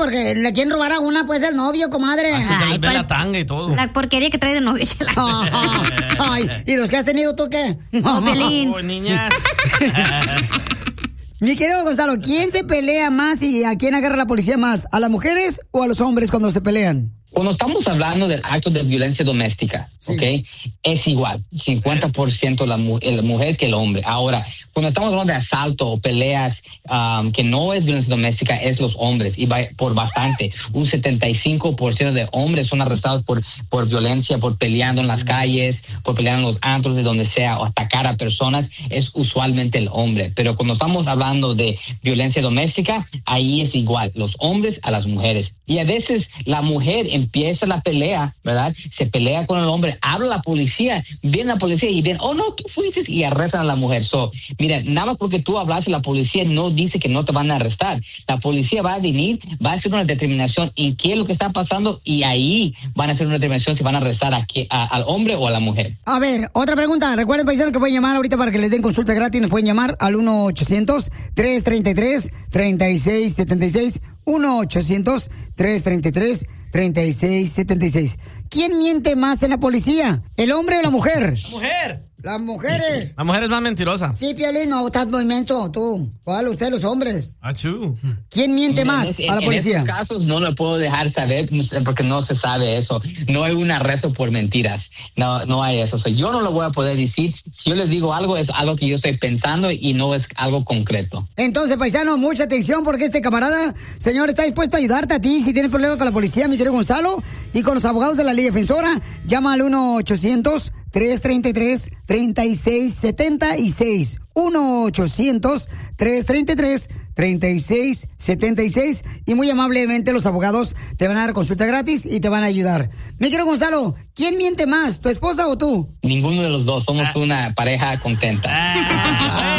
porque le quieren robar a una, pues el novio, comadre. Se les ve la tanga y todo. La porquería que trae de novio, Chela. Ay, ¿y los que has tenido tú qué? Oh, Pelín. Oh, niñas. Mi querido Gonzalo, ¿quién se pelea más y a quién agarra la policía más? ¿A las mujeres o a los hombres cuando se pelean? Cuando estamos hablando del acto de violencia doméstica, sí. ¿ok? Es igual, 50% la mujer que el hombre. Ahora, cuando estamos hablando de asalto o peleas que no es violencia doméstica, es los hombres, y por bastante. Un 75% de hombres son arrestados por violencia, por peleando en las calles, por peleando en los antros, de donde sea, o atacar a personas, es usualmente el hombre. Pero cuando estamos hablando de violencia doméstica, ahí es igual, los hombres a las mujeres. Y a veces la mujer empieza la pelea, ¿verdad? Se pelea con el hombre, habla la policía, viene la policía y ven, oh no, tú fuiste, y arrestan a la mujer. So, mira, nada más porque tú hablaste, la policía no dice que no te van a arrestar. La policía va a venir, va a hacer una determinación en qué es lo que está pasando, y ahí van a hacer una determinación si van a arrestar al hombre o a la mujer. A ver, otra pregunta. Recuerden, paisanos, que pueden llamar ahorita para que les den consulta gratis. Nos pueden llamar al 1-800-333-3676. 1-800-333-3676. ¿Quién miente más en la policía? ¿El hombre o la mujer? La mujer. Las mujeres. La mujer es más mentirosa. Sí, Piolín, no, estás muy menso, tú. ¿Cuál? Ustedes, los hombres. Achú. ¿Quién miente más a la policía? En estos casos no lo puedo dejar saber porque no se sabe eso. No hay un arresto por mentiras. No hay eso. O sea, yo no lo voy a poder decir. Si yo les digo algo, es algo que yo estoy pensando y no es algo concreto. Entonces, paisano, mucha atención porque este camarada, señor, está dispuesto a ayudarte a ti si tienes problemas con la policía, mi querido Gonzalo, y con los abogados de la Ley Defensora. Llama al 1-800-333-3676. 1-800-333-3676. Y muy amablemente los abogados te van a dar consulta gratis y te van a ayudar. Mi querido Gonzalo, ¿quién miente más, tu esposa o tú? Ninguno de los dos. Somos una pareja contenta.